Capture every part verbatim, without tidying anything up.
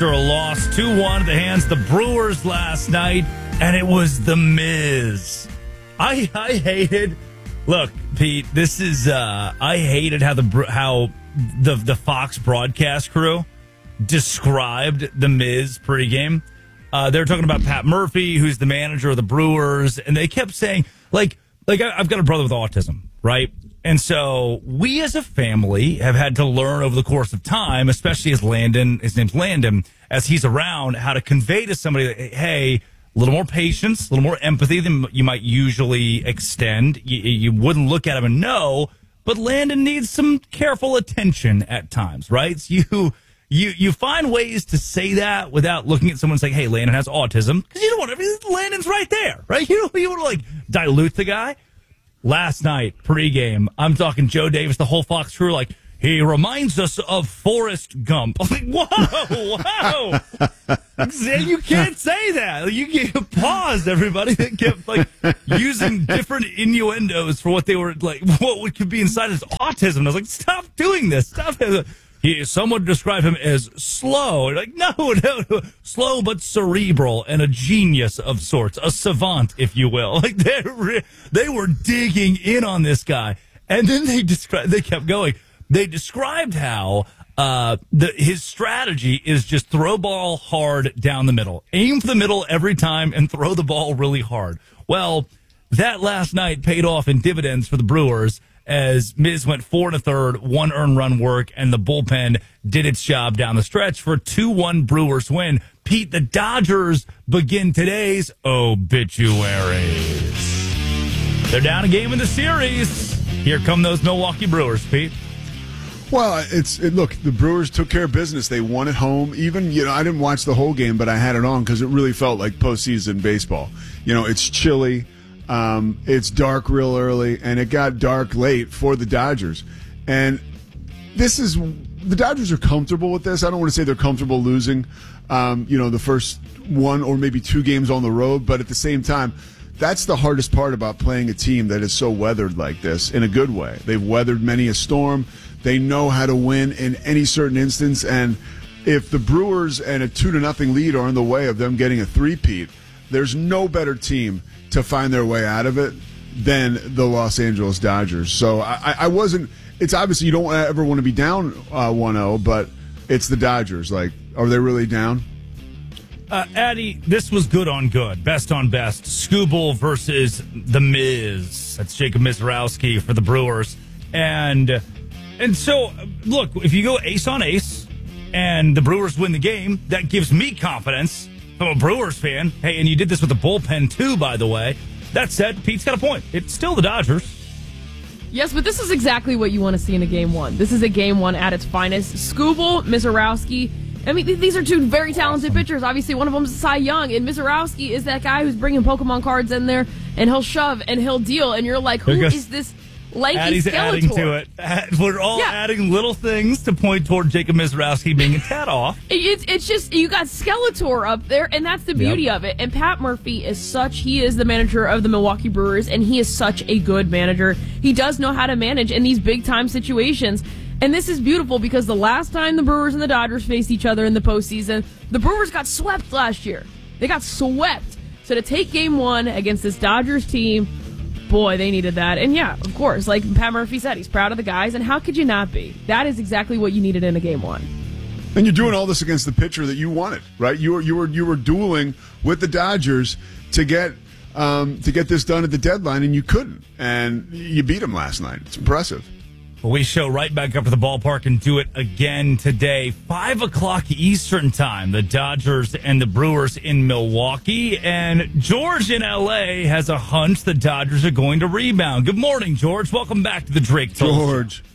after a loss two one at the hands of the Brewers last night, and it was The Miz. I I hated. Look, Pete, this is. Uh, I hated how the how the the Fox broadcast crew described The Miz pregame. Uh, they were talking about Pat Murphy, who's the manager of the Brewers, and they kept saying, like, like I, I've got a brother with autism, right? And so we as a family have had to learn over the course of time, especially as Landon, his name's Landon, as he's around, how to convey to somebody that, hey, a little more patience, a little more empathy than you might usually extend. You, you wouldn't look at him and know, but Landon needs some careful attention at times, right? So you you you find ways to say that without looking at someone and saying, hey, Landon has autism, because you don't want to, Landon's right there, right? You don't, you want to, like, dilute the guy. Last night, pregame, I'm talking Joe Davis, the whole Fox crew, like, he reminds us of Forrest Gump. I'm like, whoa, whoa. You can't say that. You can't pause, everybody. They kept, like, using different innuendos for what they were, like, what could be inside his autism. And I was like, stop doing this. Stop it. He, someone described him as slow. Like, no, no, no, slow but cerebral and a genius of sorts, a savant, if you will. Like, they re- they were digging in on this guy, and then they described. They kept going. They described how uh, the, his strategy is just throw ball hard down the middle, aim for the middle every time, and throw the ball really hard. Well, that last night paid off in dividends for the Brewers, as Miz went four and a third, one earned run work, and the bullpen did its job down the stretch for a two one Brewers win. Pete, the Dodgers begin today's obituaries. They're down a game in the series. Here come those Milwaukee Brewers, Pete. Well, it's it, look, the Brewers took care of business. They won at home. Even, you know, I didn't watch the whole game, but I had it on because it really felt like postseason baseball. You know, it's chilly. Um, it's dark real early, and it got dark late for the Dodgers. And this is the Dodgers are comfortable with this. I don't want to say they're comfortable losing, um, you know, the first one or maybe two games on the road, but at the same time, that's the hardest part about playing a team that is so weathered like this in a good way. They've weathered many a storm. They know how to win in any certain instance, and if the Brewers and a two to nothing lead are in the way of them getting a three-peat, there's no better team to find their way out of it than the Los Angeles Dodgers. So I, I wasn't – it's obviously you don't ever want to be down uh, one oh, but it's the Dodgers. Like, are they really down? Uh, Addy, this was good on good, best on best. Skubal versus The Miz. That's Jacob Mizorowski for the Brewers. And and so, look, if you go ace on ace and the Brewers win the game, that gives me confidence. I'm a Brewers fan. Hey, and you did this with the bullpen, too, by the way. That said, Pete's got a point. It's still the Dodgers. Yes, but this is exactly what you want to see in a game one. This is a game one at its finest. Skubal, Mizorowski. I mean, these are two very talented awesome. pitchers. Obviously, one of them is Cy Young, and Mizorowski is that guy who's bringing Pokemon cards in there, and he'll shove and he'll deal, and you're like, who is this lanky Addy's Skeletor? Adding to it. We're all yeah. adding little things to point toward Jacob Mizorowski being a tad off. It's it's just, you got Skeletor up there, and that's the beauty yep. of it. And Pat Murphy is such, he is the manager of the Milwaukee Brewers, and he is such a good manager. He does know how to manage in these big-time situations. And this is beautiful because the last time the Brewers and the Dodgers faced each other in the postseason, the Brewers got swept last year. They got swept. So to take game one against this Dodgers team, boy, they needed that. And yeah, of course, like Pat Murphy said, he's proud of the guys. And how could you not be? That is exactly what you needed in a game one. And you're doing all this against the pitcher that you wanted, right? You were you were you were dueling with the Dodgers to get um, to get this done at the deadline, and you couldn't. And you beat them last night. It's impressive. Well, we show right back up to the ballpark and do it again today. Five o'clock Eastern time. The Dodgers and the Brewers in Milwaukee. And George in L A has a hunch the Dodgers are going to rebound. Good morning, George. Welcome back to the Drake Toll. George.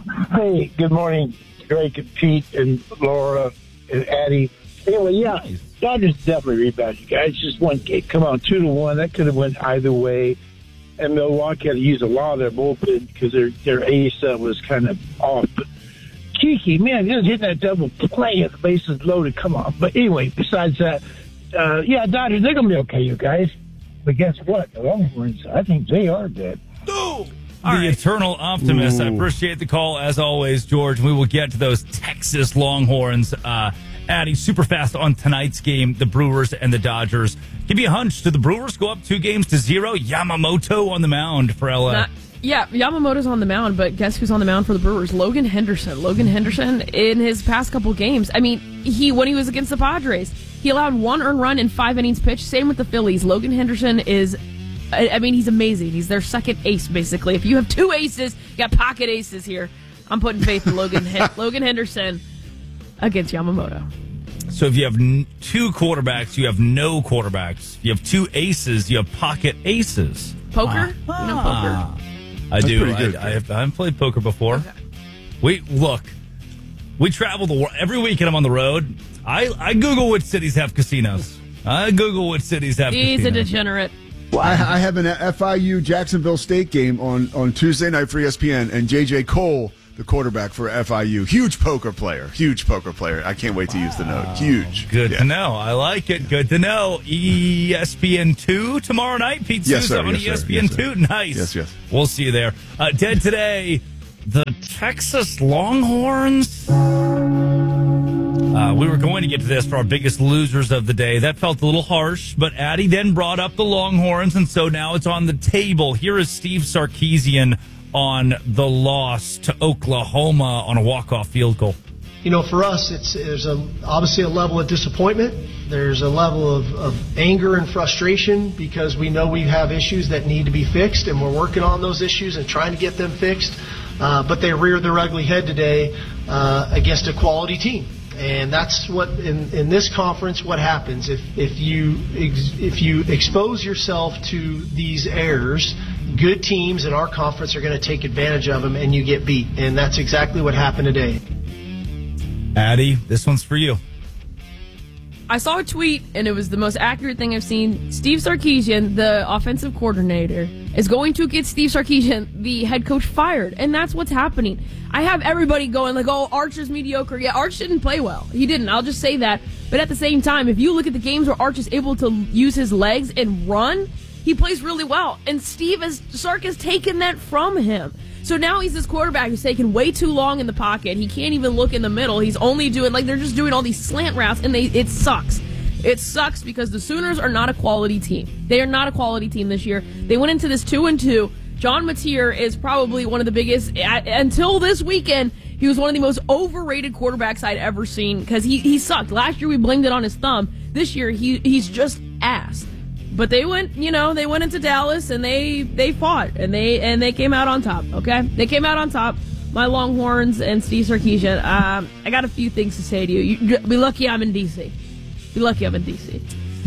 Hey, good morning, Drake and Pete and Laura and Addie. Anyway, yeah, nice. Dodgers definitely rebound, you guys. Just one game. Come on, two to one. That could have went either way. And Milwaukee had to use a lot of their bullpen because their their ace uh, was kind of off. But Kiki, man, just hitting that double play at the bases loaded. Come on. But anyway, besides that, uh, yeah, Dodgers, they're going to be okay, you guys. But guess what? The Longhorns, I think they are dead. No! The right. Eternal optimist. Ooh. I appreciate the call, as always, George. We will get to those Texas Longhorns uh, Addy, super fast on tonight's game, the Brewers and the Dodgers. Give me a hunch. Do the Brewers go up two games to zero? Yamamoto on the mound for L A. Not, yeah, Yamamoto's on the mound, but guess who's on the mound for the Brewers? Logan Henderson. Logan Henderson, in his past couple games, I mean, he when he was against the Padres, he allowed one earned run in five innings pitched. Same with the Phillies. Logan Henderson is, I, I mean, he's amazing. He's their second ace, basically. If you have two aces, you got pocket aces here. I'm putting faith in Logan Logan Henderson against Yamamoto. So if you have n- two quarterbacks, you have no quarterbacks. If you have two aces, you have pocket aces. Poker? Ah. You know poker? I That's do. pretty good, I, I, have, I haven't played poker before. Okay. We look. We travel the world every weekend. I'm on the road. I, I Google which cities have casinos. I Google which cities have He's casinos. a degenerate. I, I have an F I U Jacksonville State game on, on Tuesday night for E S P N, and J J Cole, the quarterback for F I U, huge poker player, huge poker player. I can't wait to use the note. Huge. Good yeah. to know. I like it. Good to know. E S P N two tomorrow night. Pete Yes, Sousa sir. on Yes, E S P N sir. two. Yes, sir. Nice. Yes, yes. We'll see you there. Uh, dead today, the Texas Longhorns. Uh, we were going to get to this for our biggest losers of the day. That felt a little harsh, but Addy then brought up the Longhorns, and so now it's on the table. Here is Steve Sarkisian on the loss to Oklahoma on a walk-off field goal. You know, for us, it's there's a, obviously a level of disappointment. There's a level of, of anger and frustration because we know we have issues that need to be fixed, and we're working on those issues and trying to get them fixed. Uh, but they reared their ugly head today uh, against a quality team. And that's what in, in this conference what happens if if you ex, if you expose yourself to these errors, good teams in our conference are going to take advantage of them, and you get beat. And that's exactly what happened today. Addy, this one's for you. I saw a tweet, and it was the most accurate thing I've seen. Steve Sarkisian, the offensive coordinator, is going to get Steve Sarkisian, the head coach, fired. And that's what's happening. I have everybody going like, oh, Arch is mediocre. Yeah, Arch didn't play well. He didn't. I'll just say that. But at the same time, if you look at the games where Arch is able to use his legs and run, he plays really well. And Steve has, Sark has taken that from him. So now he's this quarterback who's taking way too long in the pocket. He can't even look in the middle. He's only doing, like, they're just doing all these slant routes, and they it sucks. It sucks because the Sooners are not a quality team. They are not a quality team this year. They went into this two and two. John Mateer is probably one of the biggest, until this weekend, he was one of the most overrated quarterbacks I'd ever seen because he, he sucked. Last year we blamed it on his thumb. This year he he's just ass. But they went, you know, they went into Dallas and they, they fought and they and they came out on top. Okay, they came out on top. My Longhorns and Steve Sarkisian. Um, I got a few things to say to you. you. Be lucky I'm in D C. Be lucky I'm in D C.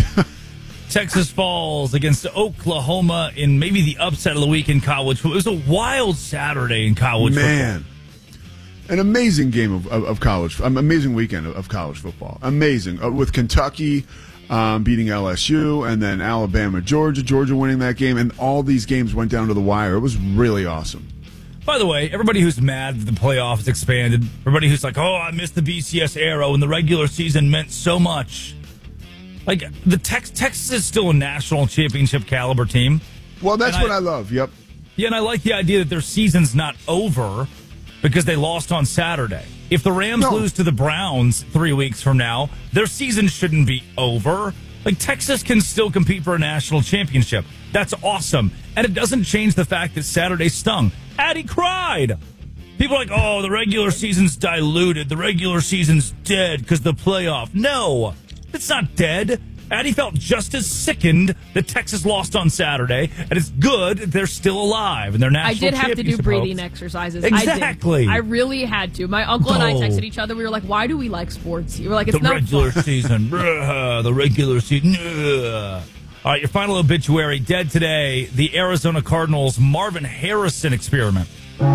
Texas falls against Oklahoma in maybe the upset of the week in college. It was a wild Saturday in college Man. football. An amazing game of, of, of college, an amazing weekend of, of college football. Amazing. Uh, with Kentucky um, beating L S U, and then Alabama, Georgia, Georgia winning that game, and all these games went down to the wire. It was really awesome. By the way, everybody who's mad that the playoff is expanded, everybody who's like, oh, I missed the B C S era when the regular season meant so much. Like, the Tex- Texas is still a national championship caliber team. Well, that's And what I, I love. Yep. Yeah, and I like the idea that their season's not over because they lost on Saturday. If the Rams No. lose to the Browns three weeks from now, their season shouldn't be over. Like, Texas can still compete for a national championship. That's awesome. And it doesn't change the fact that Saturday stung. Addy cried. People are like, oh, the regular season's diluted. The regular season's dead because the playoff. No, it's not dead. Addy felt just as sickened that Texas lost on Saturday, and it's good that they're still alive and they're national I did have to do championship breathing hopes. exercises. Exactly. I, did. I really had to. My uncle and I No. texted each other. We were like, why do we like sports? You were like, it's The no regular fun. season. Bruh, the regular season. Ugh. All right, your final obituary. Dead today, the Arizona Cardinals' Marvin Harrison experiment.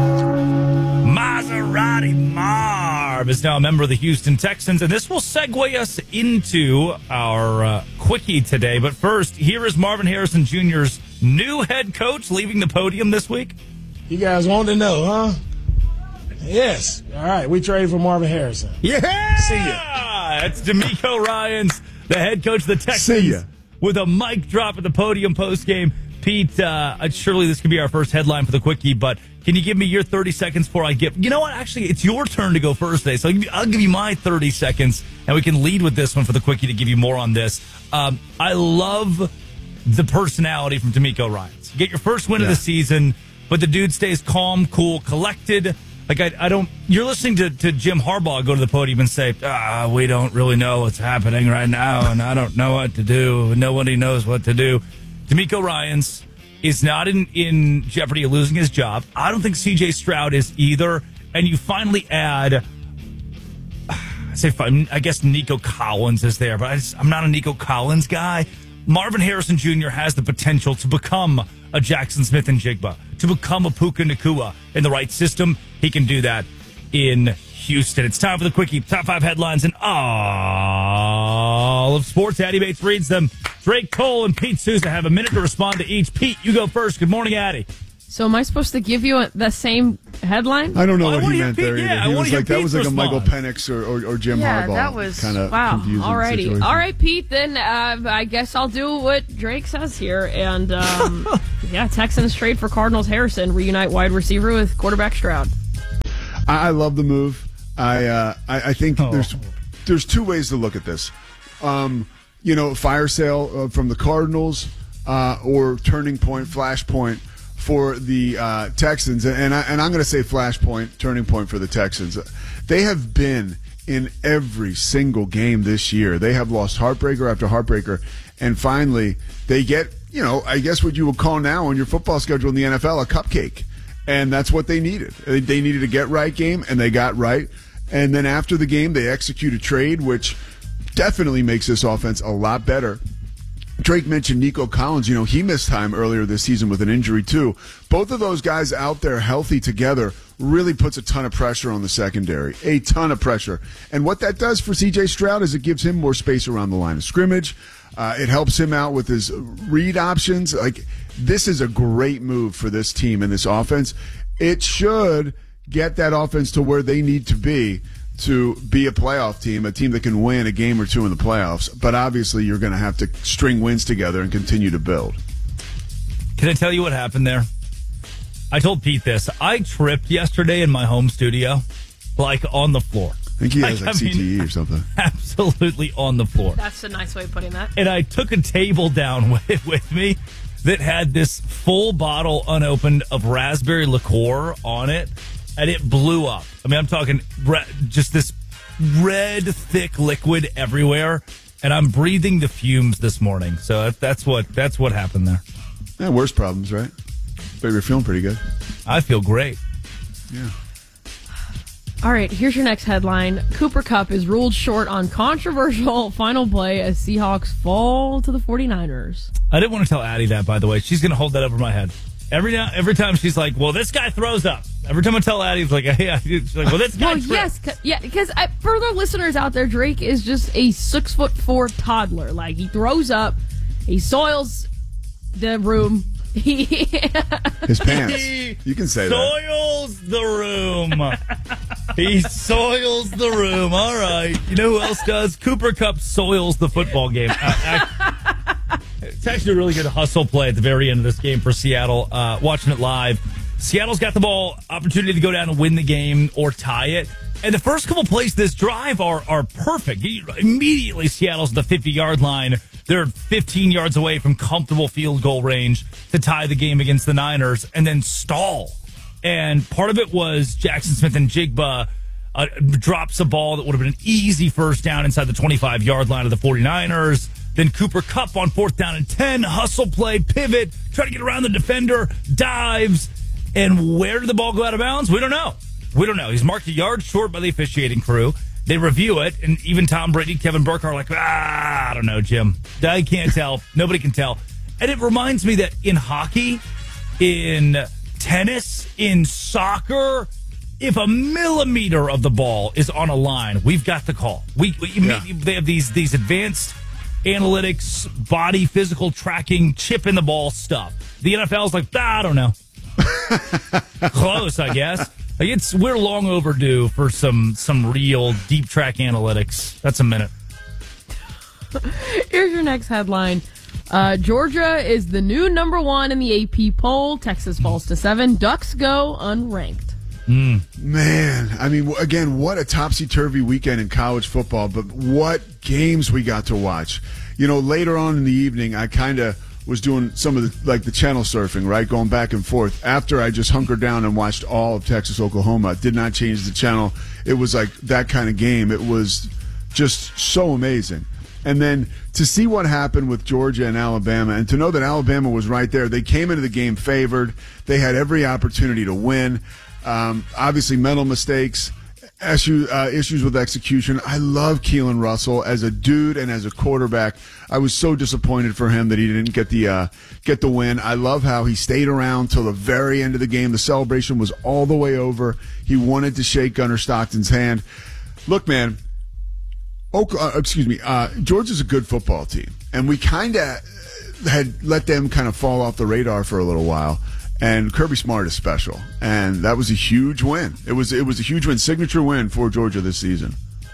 Maserati Marv is now a member of the Houston Texans, and this will segue us into our uh, quickie today. But first, here is Marvin Harrison Junior's new head coach leaving the podium this week. You guys want to know, huh? Yes. All right, we traded for Marvin Harrison. Yeah! See ya. It's D'Amico Ryans, the head coach of the Texans, See ya. with a mic drop at the podium post game. Pete, uh, surely this could be our first headline for the Quickie, but can you give me your thirty seconds before I give? You know what? Actually, it's your turn to go first today, so I'll give you, I'll give you my thirty seconds, and we can lead with this one for the Quickie to give you more on this. Um, I love the personality from D'Amico Ryans. You get your first win yeah. of the season, but the dude stays calm, cool, collected. Like, I, I don't, you're listening to, to Jim Harbaugh go to the podium and say, ah, we don't really know what's happening right now, and I don't know what to do. Nobody knows what to do. D'Amico Ryans is not in, in jeopardy of losing his job. I don't think C J Stroud is either. And you finally add, I say, I guess Nico Collins is there, but I just, I'm not a Nico Collins guy. Marvin Harrison Junior has the potential to become a Jackson Smith and Jigba, to become a Puka Nacua in the right system. He can do that in Houston. It's time for the Quickie. Top five headlines in all of sports. Addie Bates reads them. Drake Cole and Pete Souza have a minute to respond to each. Pete, you go first. Good morning, Addie. So am I supposed to give you a, the same headline? I don't know I what he meant Pete, there. yeah, Either. He I was like that was like respond. a Michael Penix or, or, or Jim yeah, Harbaugh. that was kind of wow. confusing Alrighty, situation. all right, Pete. Then uh, I guess I'll do what Drake says here, and um, yeah, Texans trade for Cardinals Harrison, reunite wide receiver with quarterback Stroud. I, I love the move. I uh, I, I think Oh. there's there's two ways to look at this. Um, you know, fire sale uh, from the Cardinals uh, or turning point, flashpoint for the uh, Texans, and I, and I'm going to say flashpoint, turning point for the Texans. They have been in every single game this year. They have lost heartbreaker after heartbreaker, and finally they get, you know, I guess what you would call now on your football schedule in the N F L a cupcake, and that's what they needed. They needed a get right game, and they got right. And then after the game, they execute a trade, which definitely makes this offense a lot better. Drake mentioned Nico Collins. You know, he missed time earlier this season with an injury, too. Both of those guys out there healthy together really puts a ton of pressure on the secondary, a ton of pressure. And what that does for C J Stroud is it gives him more space around the line of scrimmage. Uh, it helps him out with his read options. Like, this is a great move for this team and this offense. It should get that offense to where they need to be to be a playoff team, a team that can win a game or two in the playoffs. But obviously, you're going to have to string wins together and continue to build. Can I tell you what happened there? I told Pete this. I tripped yesterday in my home studio, like on the floor. I think he has like, I mean, C T E or something. Absolutely on the floor. That's a nice way of putting that. And I took a table down with, with me that had this full bottle unopened of raspberry liqueur on it, and it blew up. I mean, I'm talking re- just this red, thick liquid everywhere, and I'm breathing the fumes this morning. So that, that's what that's what happened there. Yeah, worse problems, right? But you're feeling pretty good. I feel great. Yeah. All right, here's your next headline. Cooper Kupp is ruled short on controversial final play as Seahawks fall to the 49ers. I didn't want to tell Addie that, by the way. She's going to hold that over my head. Every now, every time she's like, well, this guy throws up. Every time I tell Addie, it's like, yeah, she's like, well, this guy Well, trips. yes, c- yeah, because I, for the listeners out there, Drake is just a six foot four toddler. Like, he throws up, he soils the room. He His pants. You can say that. Soils the room. He soils the room. All right. You know who else does? Cooper Kupp soils the football game. Uh, I, it's actually a really good hustle play at the very end of this game for Seattle. Uh, watching it live, Seattle's got the ball, opportunity to go down and win the game or tie it. And the first couple plays this drive are are perfect. Immediately, Seattle's at the fifty-yard line. They're fifteen yards away from comfortable field goal range to tie the game against the Niners and then stall. And part of it was Jackson Smith and Jigba uh, drops a ball that would have been an easy first down inside the twenty-five-yard line of the 49ers. Then Cooper Kupp on fourth down and ten, hustle play, pivot, try to get around the defender, dives. And where did the ball go out of bounds? We don't know. We don't know. He's marked a yard short by the officiating crew. They review it, and even Tom Brady, Kevin Burkhardt are like, ah, I don't know, Jim. I can't tell. Nobody can tell. And it reminds me that in hockey, in tennis, in soccer, if a millimeter of the ball is on a line, we've got the call. We, we Yeah. They have these these advanced analytics, body, physical tracking, chip in the ball stuff. The N F L is like, ah, I don't know. Close, I guess. Like it's we're long overdue for some some real deep track analytics. That's a minute. Here's your next headline. Uh, Georgia is the new number one in the A P poll. Texas falls to seven. Ducks go unranked. Mm. Man, I mean, again, what a topsy-turvy weekend in college football, but what games we got to watch. You know, later on in the evening, I kind of was doing some of the, like the channel surfing, right, going back and forth. After I just hunkered down and watched all of Texas, Oklahoma, did not change the channel. It was like that kind of game. It was just so amazing. And then to see what happened with Georgia and Alabama, and to know that Alabama was right there. They came into the game favored. They had every opportunity to win. Um, obviously, mental mistakes, issue, uh, issues with execution. I love Keelan Russell as a dude and as a quarterback. I was so disappointed for him that he didn't get the uh, get the win. I love how he stayed around till the very end of the game. The celebration was all the way over. He wanted to shake Gunnar Stockton's hand. Look, man. Oak, uh, excuse me, uh, Georgia's a good football team, and we kind of had let them kind of fall off the radar for a little while. And Kirby Smart is special, and that was a huge win. It was it was a huge win, signature win for Georgia this season.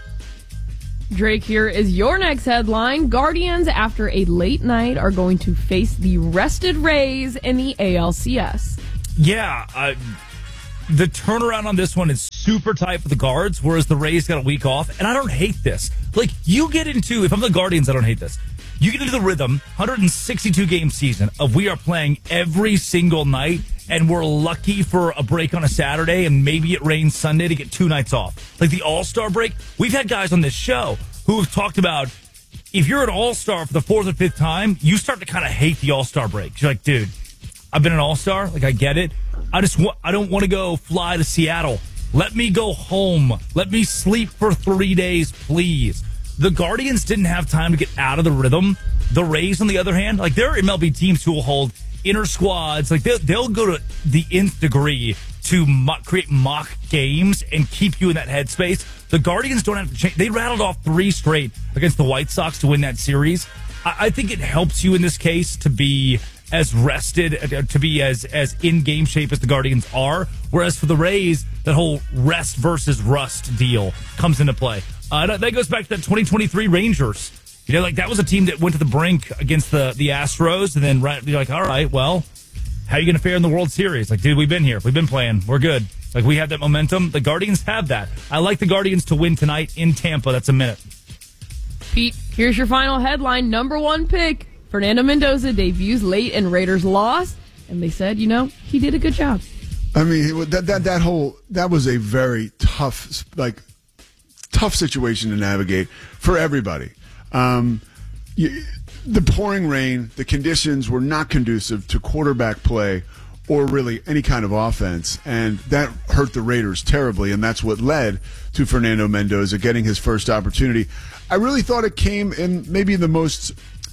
Drake, here is your next headline. Guardians, after a late night, are going to face the rested Rays in the A L C S. Yeah, uh, the turnaround on this one is super tight for the Guards, whereas the Rays got a week off. And I don't hate this. Like, you get into, if I'm the Guardians, I don't hate this. You get into the rhythm, one hundred sixty-two game season of we are playing every single night, and we're lucky for a break on a Saturday, and maybe it rains Sunday to get two nights off. Like the All-Star break, we've had guys on this show who have talked about, if you're an All-Star for the fourth or fifth time, you start to kind of hate the All-Star break. You're like, dude, I've been an All-Star. Like, I get it. I just wa- I don't want to go fly to Seattle. Let me go home. Let me sleep for three days, please. The Guardians didn't have time to get out of the rhythm. The Rays, on the other hand, like, there are M L B teams who will hold inner squads. Like, they'll, they'll go to the nth degree to mo- create mock games and keep you in that headspace. The Guardians don't have to change. They rattled off three straight against the White Sox to win that series. I, I think it helps you in this case to be as rested, to be as, as in-game shape as the Guardians are. Whereas for the Rays, that whole rest versus rust deal comes into play. Uh, that goes back to that twenty twenty-three Rangers. You know, like, that was a team that went to the brink against the, the Astros, and then right, you're like, all right, well, how are you going to fare in the World Series? Like, dude, we've been here. We've been playing. We're good. Like, we have that momentum. The Guardians have that. I like the Guardians to win tonight in Tampa. That's a minute. Pete, here's your final headline. Number one pick, Fernando Mendoza debuts late and Raiders lost. And they said, you know, he did a good job. I mean, that that that whole, that was a very tough, like, tough situation to navigate for everybody. Um, you, the pouring rain, the conditions were not conducive to quarterback play or really any kind of offense, and that hurt the Raiders terribly, and that's what led to Fernando Mendoza getting his first opportunity. I really thought it came in maybe the most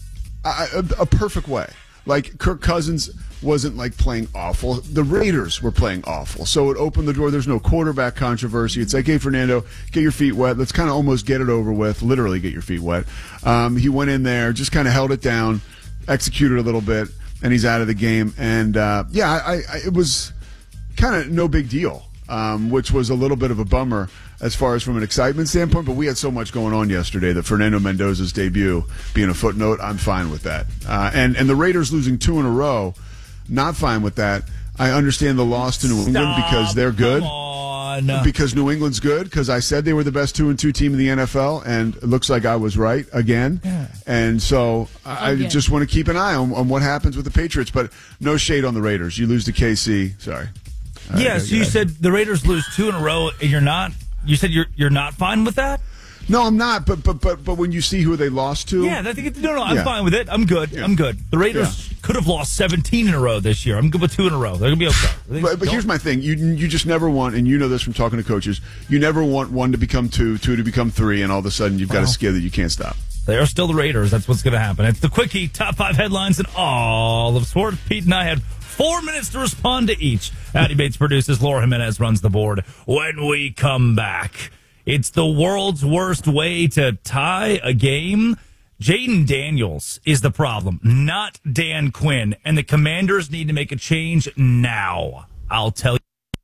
uh, a, a perfect way. Like, Kirk Cousins wasn't, like, playing awful. The Raiders were playing awful. So it opened the door. There's no quarterback controversy. It's like, hey, Fernando, get your feet wet. Let's kind of almost get it over with, literally get your feet wet. Um, he went in there, just kind of held it down, executed a little bit, and he's out of the game. And, uh, yeah, I, I, it was kind of no big deal, um, which was a little bit of a bummer as far as from an excitement standpoint, but we had so much going on yesterday that Fernando Mendoza's debut being a footnote, I'm fine with that. Uh, and, and the Raiders losing two in a row, not fine with that. I understand the loss to New England Stop. because they're good. Come on. Because New England's good, because I said they were the best two and two team in the N F L, and it looks like I was right again. Yeah. And so I, I just want to keep an eye on, on what happens with the Patriots, but no shade on the Raiders. You lose to K C. Sorry. Yeah, so you said the Raiders lose two in a row, and you're not. You said you're you're not fine with that? No, I'm not. But but but but when you see who they lost to, yeah, I think no, no, I'm yeah. fine with it. I'm good. Yeah. I'm good. The Raiders yeah. could have lost seventeen in a row this year. I'm good with two in a row. They're gonna be okay. But, but here's my thing: you you just never want, and you know this from talking to coaches. You never want one to become two, two to become three, and all of a sudden you've got well, a skid that you can't stop. They are still the Raiders. That's what's going to happen. It's the Quickie top five headlines in all of sport. Pete and I had four minutes to respond to each. Addy Bates produces. Laura Jimenez runs the board. When we come back, it's the world's worst way to tie a game. Jaden Daniels is the problem, not Dan Quinn. And the Commanders need to make a change now. I'll tell you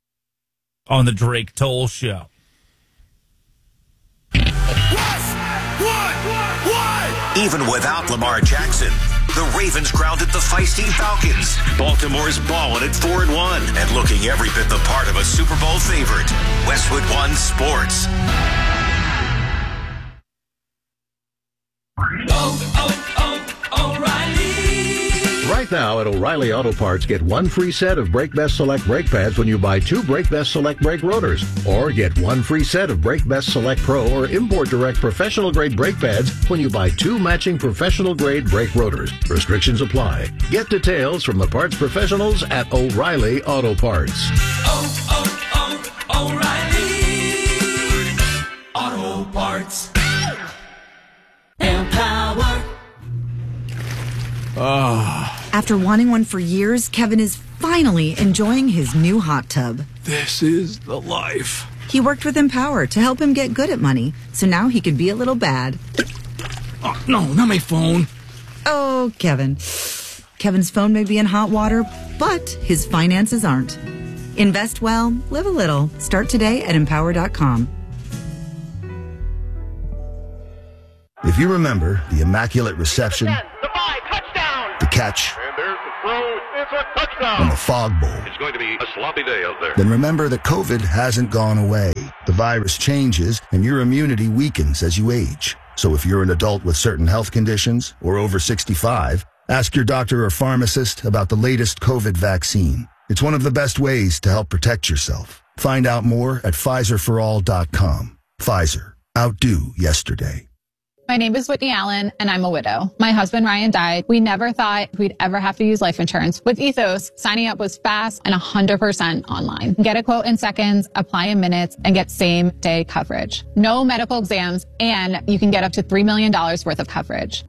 on the Drake Toll Show. Even without Lamar Jackson, The Ravens grounded the feisty Falcons. Baltimore's balling at four and one and looking every bit the part of a Super Bowl favorite. Westwood One Sports. Oh, oh, oh, O'Reilly. Right now at O'Reilly Auto Parts, get one free set of Brake Best Select brake pads when you buy two Brake Best Select brake rotors. Or get one free set of Brake Best Select Pro or Import Direct professional grade brake pads when you buy two matching professional grade brake rotors. Restrictions apply. Get details from the parts professionals at O'Reilly Auto Parts. Oh, oh, oh, O'Reilly Auto Parts. Empower. Ah. After wanting one for years, Kevin is finally enjoying his new hot tub. This is the life. He worked with Empower to help him get good at money, so now he could be a little bad. Oh, no, not my phone. Oh, Kevin. Kevin's phone may be in hot water, but his finances aren't. Invest well, live a little. Start today at empower dot com. If you remember the Immaculate Reception, the five, touchdown, the catch, and there's the throw, it's a touchdown, and the Fog Bowl, it's going to be a sloppy day out there. Then remember that COVID hasn't gone away. The virus changes, and your immunity weakens as you age. So if you're an adult with certain health conditions or over sixty-five, ask your doctor or pharmacist about the latest COVID vaccine. It's one of the best ways to help protect yourself. Find out more at Pfizer for all dot com. Pfizer. Outdo yesterday. My name is Whitney Allen, and I'm a widow. My husband, Ryan, died. We never thought we'd ever have to use life insurance. With Ethos, signing up was fast and one hundred percent online. Get a quote in seconds, apply in minutes, and get same-day coverage. No medical exams, and you can get up to three million dollars worth of coverage.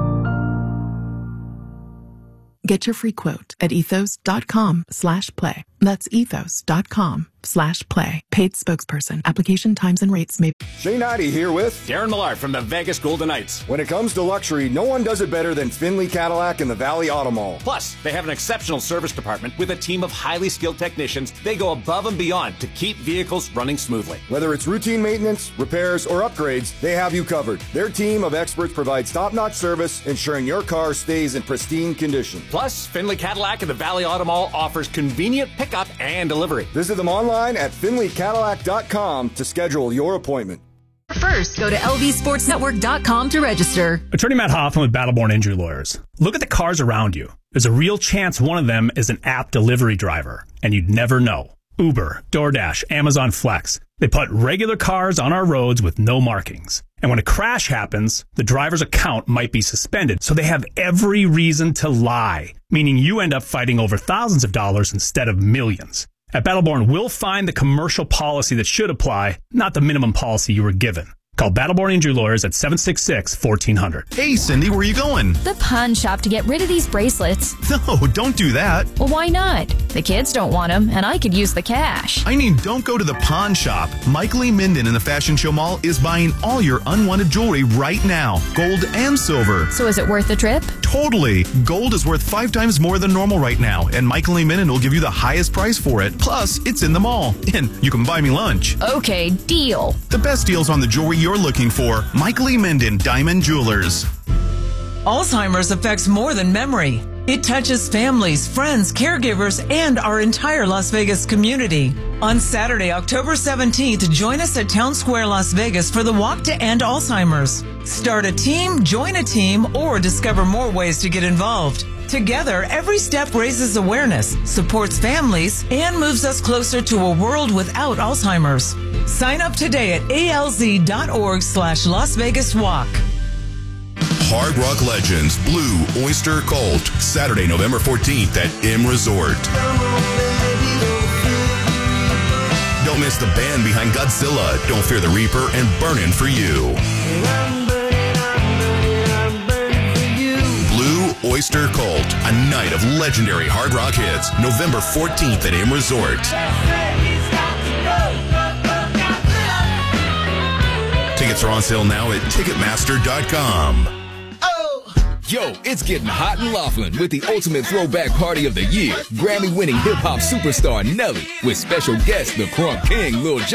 Get your free quote at ethos.com slash play. That's ethos.com slash play. Paid spokesperson. Application times and rates may... Shane Ivey here with Darren Millard from the Vegas Golden Knights. When it comes to luxury, no one does it better than Finley Cadillac and the Valley Auto Mall. Plus, they have an exceptional service department with a team of highly skilled technicians. They go above and beyond to keep vehicles running smoothly. Whether it's routine maintenance, repairs, or upgrades, they have you covered. Their team of experts provides top-notch service, ensuring your car stays in pristine condition. Plus, Finley Cadillac and the Valley Auto Mall offers convenient pickup and delivery. Visit them online at finley cadillac dot com to schedule your appointment. First, go to L V sports network dot com to register. Attorney Matt Hoffman with Battleborn Injury Lawyers. Look at the cars around you. There's a real chance one of them is an app delivery driver, and you'd never know. Uber, DoorDash, Amazon Flex. They put regular cars on our roads with no markings. And when a crash happens, the driver's account might be suspended, so they have every reason to lie, meaning you end up fighting over thousands of dollars instead of millions. At Battleborn, we'll find the commercial policy that should apply, not the minimum policy you were given. Call Battleborn Injury Lawyers at seven six six, one four zero zero. Hey, Cindy, where are you going? The pawn shop to get rid of these bracelets. No, don't do that. Well, why not? The kids don't want them, and I could use the cash. I mean, don't go to the pawn shop. Michael E. Minden in the Fashion Show Mall is buying all your unwanted jewelry right now, gold and silver. So is it worth the trip? Totally. Gold is worth five times more than normal right now, and Michael E. Minden will give you the highest price for it. Plus, it's in the mall, and you can buy me lunch. Okay, deal. The best deals on the jewelry you're looking for. Michael E. Minden, Diamond Jewelers. Alzheimer's affects more than memory. It touches families, friends, caregivers, and our entire Las Vegas community. On Saturday, October seventeenth, join us at Town Square, Las Vegas for the Walk to End Alzheimer's. Start a team, join a team, or discover more ways to get involved. Together, every step raises awareness, supports families, and moves us closer to a world without Alzheimer's. Sign up today at alz.org slash Las Vegas Walk. Hard Rock Legends Blue Oyster Cult, Saturday, November fourteenth at M Resort. Don't miss the band behind Godzilla, Don't Fear the Reaper, and Burnin' For You. Blue Oyster Cult, a night of legendary hard rock hits, November fourteenth at M Resort. Tickets are on sale now at ticketmaster dot com. Yo, it's getting hot in Laughlin with the ultimate throwback party of the year. Grammy-winning hip-hop superstar Nelly with special guest, the Crunk King, Lil Jon.